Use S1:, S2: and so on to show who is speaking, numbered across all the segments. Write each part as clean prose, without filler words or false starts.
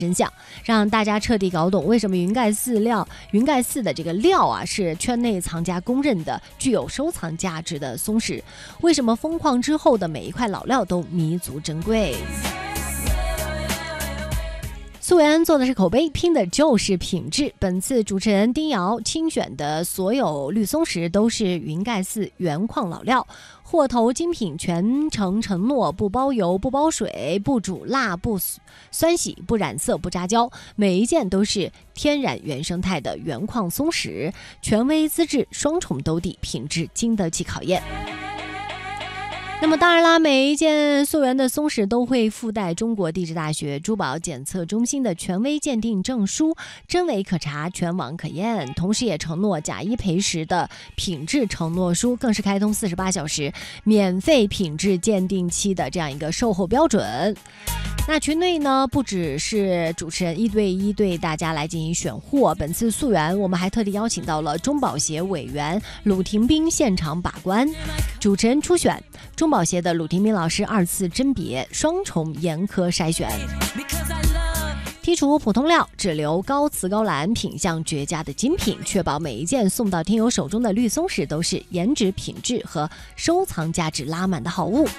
S1: 真相，让大家彻底搞懂为什么云盖寺的这个料啊是圈内藏家公认的具有收藏价值的松石，为什么封矿之后的每一块老料都弥足珍贵。溯源做的是口碑，拼的就是品质。本次主持人丁瑶亲选的所有绿松石都是云盖寺原矿老料，货头精品，全程承诺不包油、不包水、不煮辣、不酸洗、不染色、不扎胶，每一件都是天然原生态的原矿松石，权威资质双重兜底，品质经得起考验。那么当然啦，每一件溯源的松石都会附带中国地质大学珠宝检测中心的权威鉴定证书，真伪可查，全网可验。同时也承诺假一赔十的品质承诺书，更是开通48小时免费品质鉴定期的这样一个售后标准。那群内呢，不只是主持人一对一对大家来进行选货，本次溯源我们还特地邀请到了中保协委员鲁廷斌现场把关，主持人初选，中保协的鲁廷斌老师2次甄别，双重严苛筛选，剔除普通料，只留高瓷高蓝品相绝佳的精品，确保每一件送到听友手中的绿松石都是颜值、品质和收藏价值拉满的好物。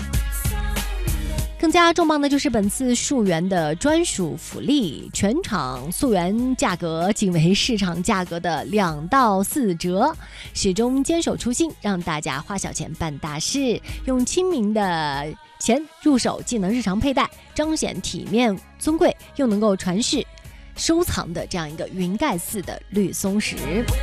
S1: 更加重磅的就是本次溯源的专属福利，全场溯源价格仅为市场价格的2到4折，始终坚守初心，让大家花小钱办大事，用亲民的钱入手，既能日常佩戴，彰显体面尊贵，又能够传世收藏的这样一个云盖寺的绿松石。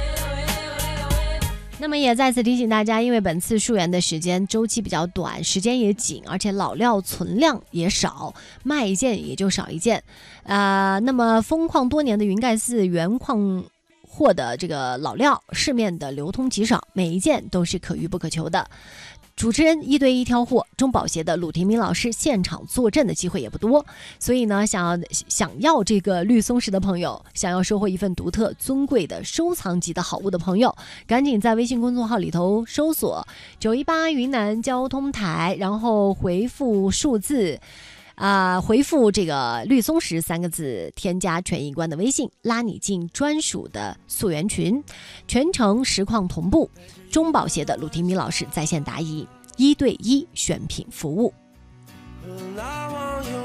S1: 那么也再次提醒大家，因为本次溯源的时间周期比较短，时间也紧，而且老料存量也少，卖一件也就少一件。那么封矿多年的云盖寺原矿货的这个老料，市面的流通极少，每一件都是可遇不可求的。主持人一对一挑货，中保协的鲁廷斌老师现场坐镇的机会也不多，所以呢，想要这个绿松石的朋友，想要收获一份独特尊贵的收藏级的好物的朋友，赶紧在微信公众号里头搜索918云南交通台，然后回复数字回复这个绿松石3个字，添加权益官的微信，拉你进专属的溯源群，全程实况同步，中保协的鲁廷斌老师在线答疑，1对1选品服务。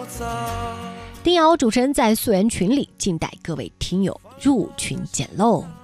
S1: 丁瑶主持人在溯源群里，静待各位听友入群捡漏。